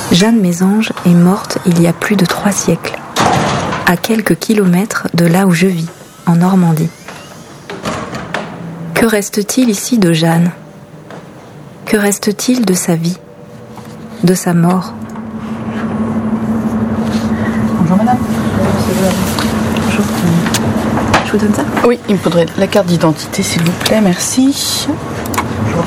Jeanne Mésange est morte il y a plus de 3 siècles, à quelques kilomètres de là où je vis, en Normandie. Que reste-t-il ici de Jeanne ? Que reste-t-il de sa vie, de sa mort ? Bonjour madame. Bonjour. Je vous donne ça ? Oui, il me faudrait la carte d'identité s'il vous plaît, merci. Bonjour.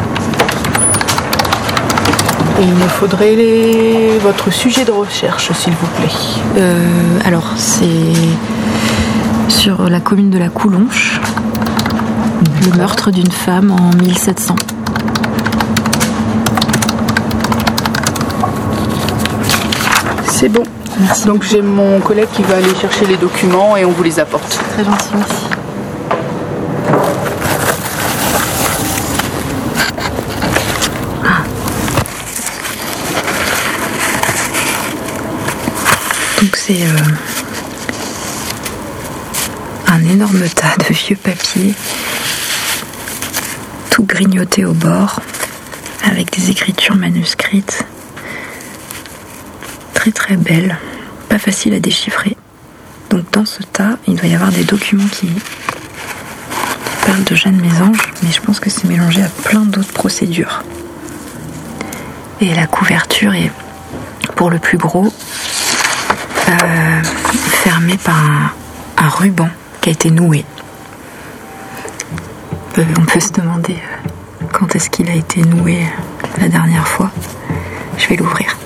Et il me faudrait votre sujet de recherche s'il vous plaît. Alors, c'est sur la commune de la Coulonche, le meurtre d'une femme en 1700. C'est bon. Merci. Donc j'ai mon collègue qui va aller chercher les documents et on vous les apporte. Très gentil, merci. Donc c'est un énorme tas de vieux papiers, tout grignoté au bord, avec des écritures manuscrites, très très belles, pas faciles à déchiffrer. Donc dans ce tas, il doit y avoir des documents qui parlent de Jeanne Mésange, mais je pense que c'est mélangé à plein d'autres procédures. Et la couverture est, pour le plus gros, fermé par un ruban qui a été noué. On peut se demander quand est-ce qu'il a été noué la dernière fois. Je vais l'ouvrir.